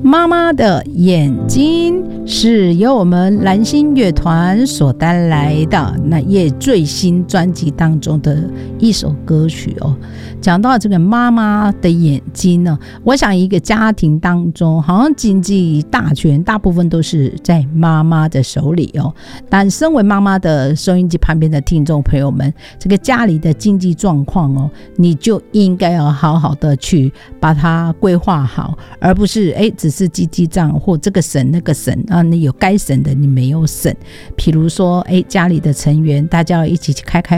妈妈的眼睛是由我们蓝星乐团所带来的那也最新专辑当中的一首歌曲哦。讲到这个妈妈的眼睛呢，我想一个家庭当中好像经济大权大部分都是在妈妈的手里哦。但身为妈妈的收音机旁边的听众朋友们，这个家里的经济状况哦，你就应该要好好的去把它规划好，而不是只是记记账或这个省那个省啊，你有该省的你没有省。比如说家里的成员大家要一起开